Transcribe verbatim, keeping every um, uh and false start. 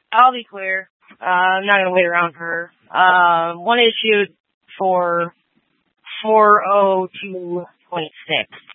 I'll be clear. Uh, I'm not gonna wait around for her. Um, one issued for four oh two point six.